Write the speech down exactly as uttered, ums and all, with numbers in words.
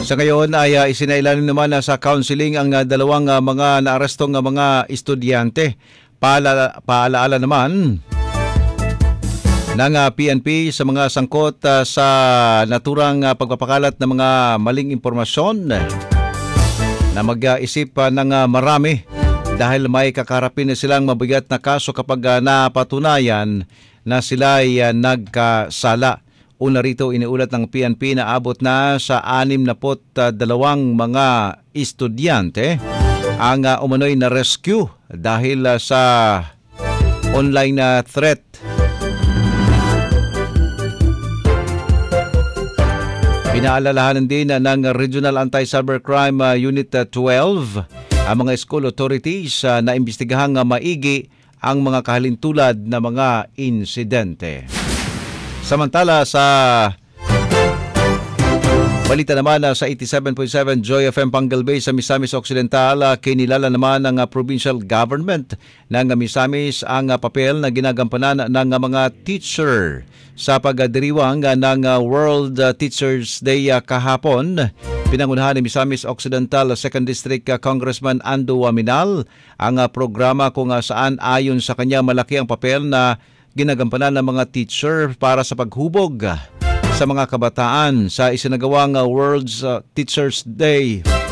Sa ngayon ay uh, isinailalim naman uh, sa counseling ang uh, dalawang uh, mga naarestong uh, mga estudyante. Paala, paalaala naman ng uh, P N P sa mga sangkot uh, sa naturang uh, pagpapakalat ng mga maling impormasyon na mag-isip uh, ng uh, marami dahil may kakarapin na silang mabigat na kaso kapag uh, napatunayan na sila ay uh, nagkasala. Una rito, iniulat ng P N P na abot na sa anim na dalawang mga estudyante ang uh, umano'y na rescue dahil uh, sa online uh, threat. Pinaalalahanan din uh, ng Regional Anti-Cybercrime uh, Unit uh, twelve ang mga school authorities uh, na imbestigahang uh, maigi ang mga kahalintulad na mga insidente. Samantala sa balita naman uh, sa eighty-seven point seven Joy F M Pangal Bay sa Misamis Occidental, uh, kinilala naman ng uh, provincial government ng uh, Misamis ang uh, papel na ginagampanan ng uh, mga teacher sa pagdiriwang uh, ng uh, World uh, Teachers Day uh, kahapon. Pinangunahan ni Misamis Occidental second District uh, Congressman Ando Waminal ang uh, programa kung uh, saan ayon sa kanya malaki ang papel na ginagampanan ng mga teacher para sa paghubog sa mga kabataan sa isinagawang uh, World uh, Teachers Day